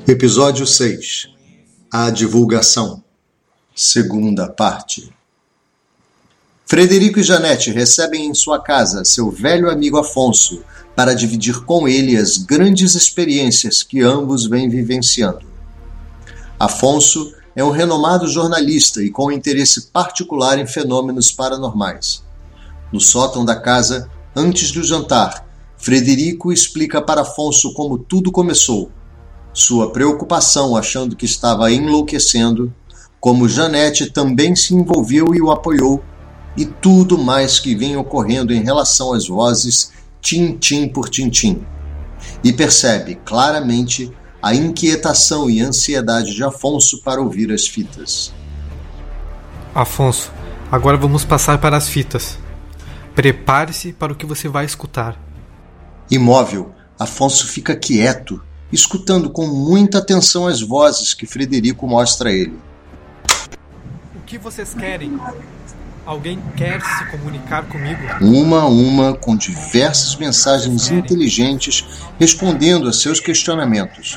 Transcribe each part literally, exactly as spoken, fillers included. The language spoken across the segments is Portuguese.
Episódio seis. A divulgação. Segunda parte. Frederico e Janete recebem em sua casa seu velho amigo Afonso para dividir com ele as grandes experiências que ambos vêm vivenciando. Afonso é um renomado jornalista e com interesse particular em fenômenos paranormais. No sótão da casa, antes do jantar, Frederico explica para Afonso como tudo começou, sua preocupação achando que estava enlouquecendo, como Janete também se envolveu e o apoiou, e tudo mais que vem ocorrendo em relação às vozes tim-tim por tim-tim. E percebe claramente a inquietação e ansiedade de Afonso para ouvir as fitas. Afonso, agora vamos passar para as fitas. Prepare-se para o que você vai escutar. Imóvel, Afonso fica quieto, escutando com muita atenção as vozes que Frederico mostra a ele. O que vocês querem? Alguém quer se comunicar comigo? Uma a uma, com diversas mensagens inteligentes respondendo a seus questionamentos.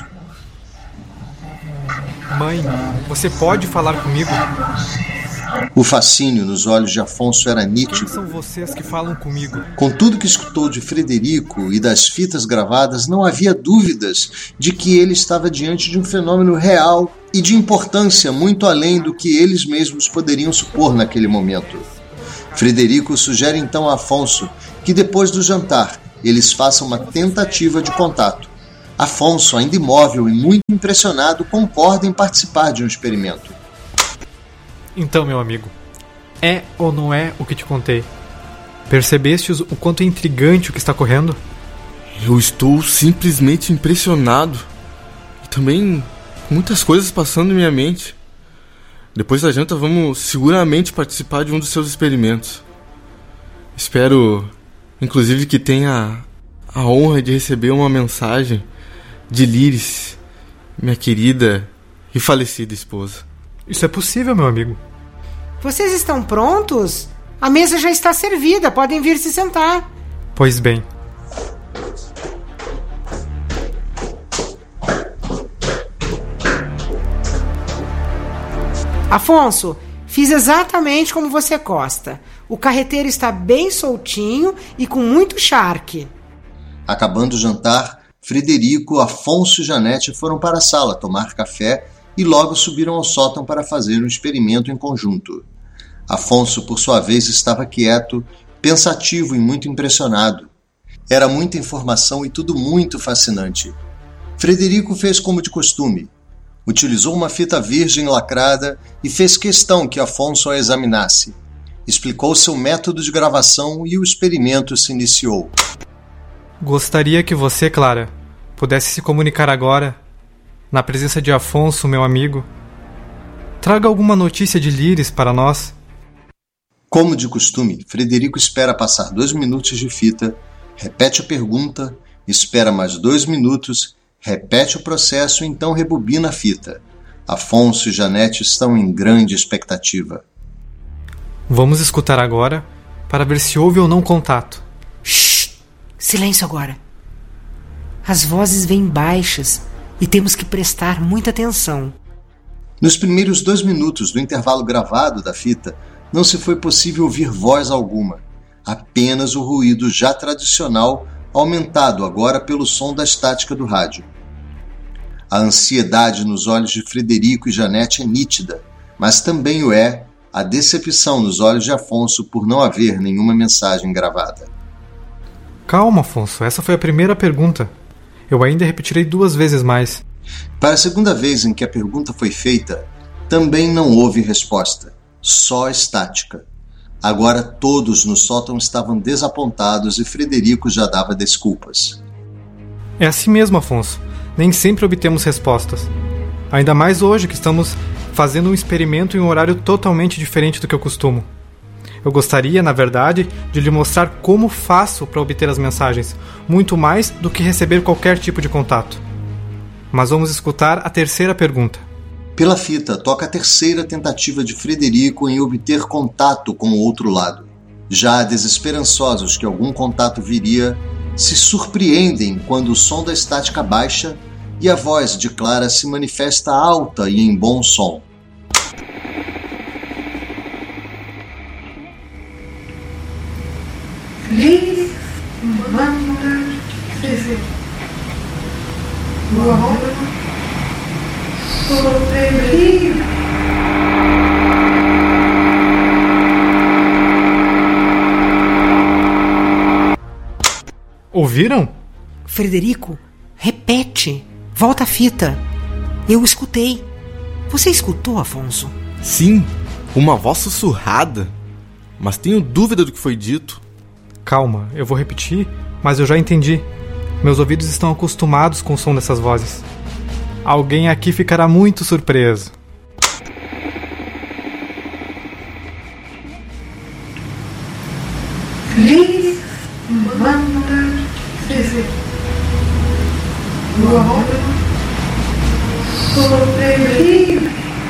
Mãe, você pode falar comigo? O fascínio nos olhos de Afonso era nítido. Quem são vocês que falam comigo? Com tudo que escutou de Frederico e das fitas gravadas, não havia dúvidas de que ele estava diante de um fenômeno real e de importância muito além do que eles mesmos poderiam supor naquele momento. Frederico sugere então a Afonso que depois do jantar eles façam uma tentativa de contato. Afonso, ainda imóvel e muito impressionado, concorda em participar de um experimento. Então, meu amigo, é ou não é o que te contei? Percebestes o quanto é intrigante o que está ocorrendo? Eu estou simplesmente impressionado. E também muitas coisas passando em minha mente. Depois da janta vamos seguramente participar de um dos seus experimentos. Espero, inclusive, que tenha a honra de receber uma mensagem de Líris, minha querida e falecida esposa. Isso é possível, meu amigo. Vocês estão prontos? A mesa já está servida, podem vir se sentar. Pois bem. Afonso, fiz exatamente como você gosta. O carreteiro está bem soltinho e com muito charque. Acabando o jantar, Frederico, Afonso e Janete foram para a sala tomar café e logo subiram ao sótão para fazer um experimento em conjunto. Afonso, por sua vez, estava quieto, pensativo e muito impressionado. Era muita informação e tudo muito fascinante. Frederico fez como de costume. Utilizou uma fita virgem lacrada e fez questão que Afonso a examinasse. Explicou seu método de gravação e o experimento se iniciou. Gostaria que você, Clara, pudesse se comunicar agora, na presença de Afonso, meu amigo. Traga alguma notícia de Líris para nós. Como de costume, Frederico espera passar dois minutos de fita, repete a pergunta, espera mais dois minutos, repete o processo e então rebobina a fita. Afonso e Janete estão em grande expectativa. Vamos escutar agora para ver se houve ou não contato. Shhh! Silêncio agora. As vozes vêm baixas e temos que prestar muita atenção. Nos primeiros dois minutos do intervalo gravado da fita, não se foi possível ouvir voz alguma, apenas o ruído já tradicional, aumentado agora pelo som da estática do rádio. A ansiedade nos olhos de Frederico e Janete é nítida, mas também o é a decepção nos olhos de Afonso por não haver nenhuma mensagem gravada. Calma, Afonso, essa foi a primeira pergunta. Eu ainda repetirei duas vezes mais. Para a segunda vez em que a pergunta foi feita, também não houve resposta, só estática. Agora todos no sótão estavam desapontados e Frederico já dava desculpas. É assim mesmo, Afonso. Nem sempre obtemos respostas. Ainda mais hoje que estamos fazendo um experimento em um horário totalmente diferente do que eu costumo. Eu gostaria, na verdade, de lhe mostrar como faço para obter as mensagens, muito mais do que receber qualquer tipo de contato. Mas vamos escutar a terceira pergunta. Pela fita, toca a terceira tentativa de Frederico em obter contato com o outro lado. Já desesperançosos que algum contato viria, se surpreendem quando o som da estática baixa e a voz de Clara se manifesta alta e em bom som. Please manda dizer o amor sobrevive. Ouviram? Frederico, repete. Volta a fita. Eu escutei. Você escutou, Afonso? Sim, uma voz sussurrada. Mas tenho dúvida do que foi dito. Calma, eu vou repetir, mas eu já entendi. Meus ouvidos estão acostumados com o som dessas vozes. Alguém aqui ficará muito surpreso. Please manda dizer o amor sobrevive.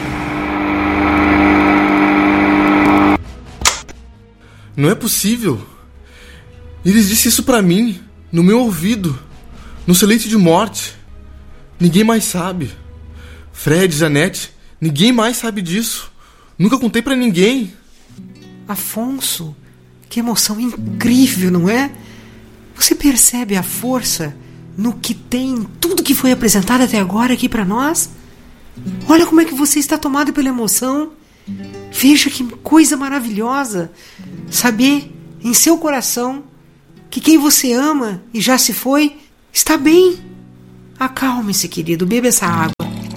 Não é possível. Eles disse isso pra mim, no meu ouvido, no seu leito de morte. Ninguém mais sabe. Fred, Janete, ninguém mais sabe disso. Nunca contei pra ninguém. Afonso, que emoção incrível, não é? Você percebe a força no que tem tudo que foi apresentado até agora aqui pra nós? Olha como é que você está tomado pela emoção. Veja que coisa maravilhosa saber em seu coração que quem você ama e já se foi está bem. Acalme-se, querido, beba essa água.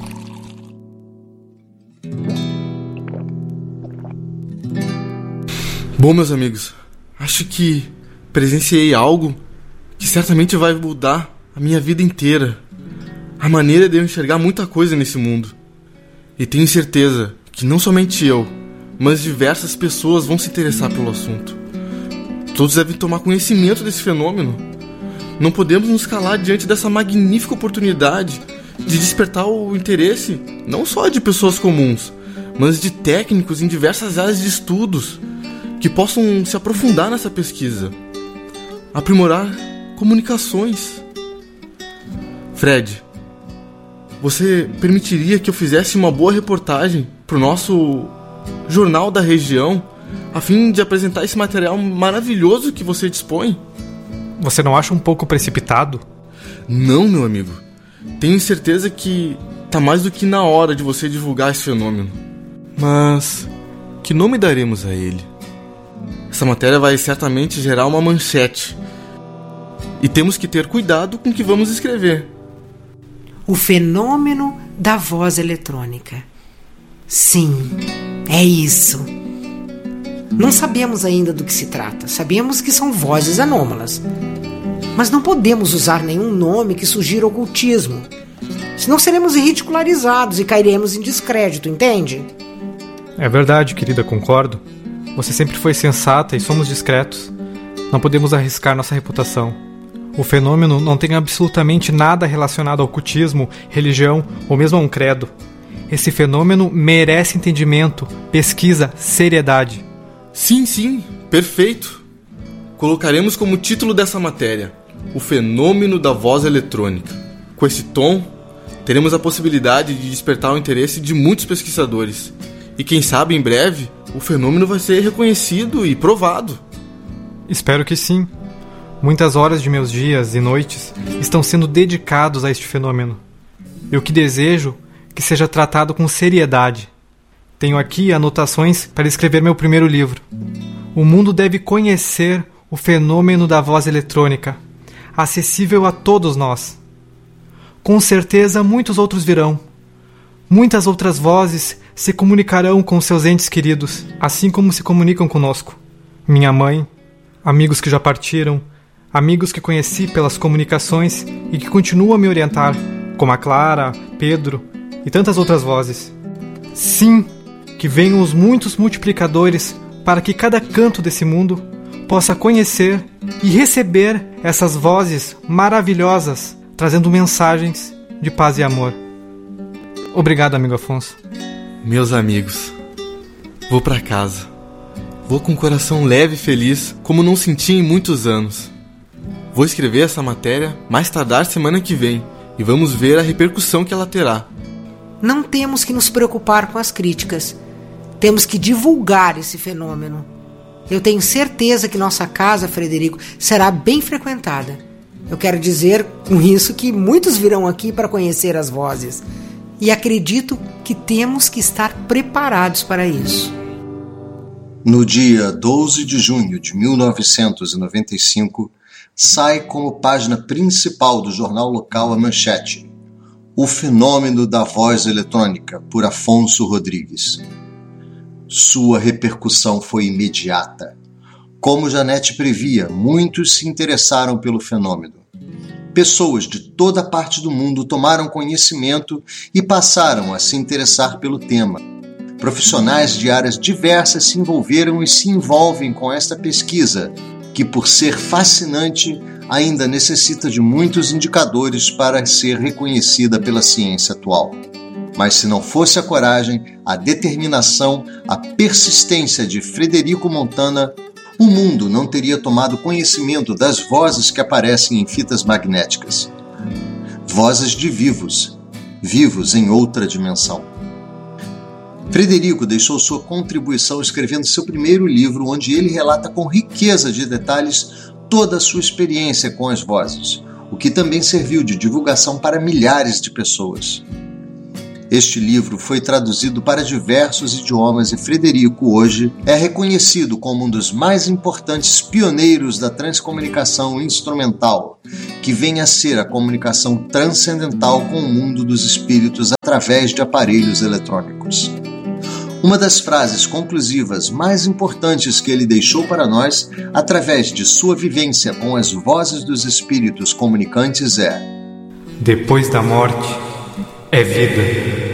Bom, meus amigos, acho que presenciei algo que certamente vai mudar a minha vida inteira. A maneira de eu enxergar muita coisa nesse mundo. E tenho certeza que não somente eu, mas diversas pessoas vão se interessar pelo assunto. Todos devem tomar conhecimento desse fenômeno. Não podemos nos calar diante dessa magnífica oportunidade de despertar o interesse não só de pessoas comuns, mas de técnicos em diversas áreas de estudos que possam se aprofundar nessa pesquisa, aprimorar comunicações. Fred, você permitiria que eu fizesse uma boa reportagem para o nosso jornal da região, a fim de apresentar esse material maravilhoso que você dispõe? Você não acha um pouco precipitado? Não, meu amigo. Tenho certeza que tá mais do que na hora de você divulgar esse fenômeno. Mas que nome daremos a ele? Essa matéria vai certamente gerar uma manchete. E temos que ter cuidado com o que vamos escrever. O fenômeno da voz eletrônica. Sim, é isso. Não sabemos ainda do que se trata. Sabemos que são vozes anômalas. Mas não podemos usar nenhum nome que sugira ocultismo. Senão seremos ridicularizados e cairemos em descrédito, entende? É verdade, querida, concordo. Você sempre foi sensata e somos discretos. Não podemos arriscar nossa reputação. O fenômeno não tem absolutamente nada relacionado ao ocultismo, religião ou mesmo a um credo. Esse fenômeno merece entendimento, pesquisa, seriedade. Sim, sim, perfeito. Colocaremos como título dessa matéria o fenômeno da voz eletrônica. Com esse tom, teremos a possibilidade de despertar o interesse de muitos pesquisadores. E quem sabe, em breve, o fenômeno vai ser reconhecido e provado. Espero que sim. Muitas horas de meus dias e noites estão sendo dedicados a este fenômeno. Eu que desejo que seja tratado com seriedade. Tenho aqui anotações para escrever meu primeiro livro. O mundo deve conhecer o fenômeno da voz eletrônica, acessível a todos nós. Com certeza muitos outros virão. Muitas outras vozes se comunicarão com seus entes queridos, assim como se comunicam conosco. Minha mãe, amigos que já partiram, amigos que conheci pelas comunicações e que continuam a me orientar, como a Clara, Pedro e tantas outras vozes. Sim, que venham os muitos multiplicadores para que cada canto desse mundo possa conhecer e receber essas vozes maravilhosas, trazendo mensagens de paz e amor. Obrigado, amigo Afonso. Meus amigos, vou pra casa. Vou com o coração leve e feliz, como não senti em muitos anos. Vou escrever essa matéria mais tardar semana que vem e vamos ver a repercussão que ela terá. Não temos que nos preocupar com as críticas. Temos que divulgar esse fenômeno. Eu tenho certeza que nossa casa, Frederico, será bem frequentada. Eu quero dizer com isso que muitos virão aqui para conhecer as vozes. E acredito que temos que estar preparados para isso. No dia doze de junho de mil novecentos e noventa e cinco, sai como página principal do jornal local a manchete: O fenômeno da voz eletrônica, por Afonso Rodrigues. Sua repercussão foi imediata. Como Janete previa, muitos se interessaram pelo fenômeno. Pessoas de toda parte do mundo tomaram conhecimento e passaram a se interessar pelo tema. Profissionais de áreas diversas se envolveram e se envolvem com esta pesquisa, que, por ser fascinante, ainda necessita de muitos indicadores para ser reconhecida pela ciência atual. Mas se não fosse a coragem, a determinação, a persistência de Frederico Montana, o mundo não teria tomado conhecimento das vozes que aparecem em fitas magnéticas. Vozes de vivos, vivos em outra dimensão. Frederico deixou sua contribuição escrevendo seu primeiro livro, onde ele relata com riqueza de detalhes toda a sua experiência com as vozes, o que também serviu de divulgação para milhares de pessoas. Este livro foi traduzido para diversos idiomas e Frederico, hoje, é reconhecido como um dos mais importantes pioneiros da transcomunicação instrumental, que vem a ser a comunicação transcendental com o mundo dos espíritos através de aparelhos eletrônicos. Uma das frases conclusivas mais importantes que ele deixou para nós, através de sua vivência com as vozes dos espíritos comunicantes, é: depois da morte é vida.